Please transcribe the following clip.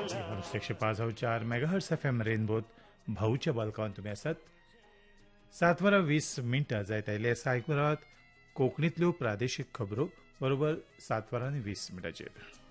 105.4 megahertz FM रेनबोत भाऊच्या बालकावन तुम्ही आसात. 7:20 जायत आयले आयकून रावात कोंकणींतल्यो प्रादेशीक खबरो बरोबर 7:20.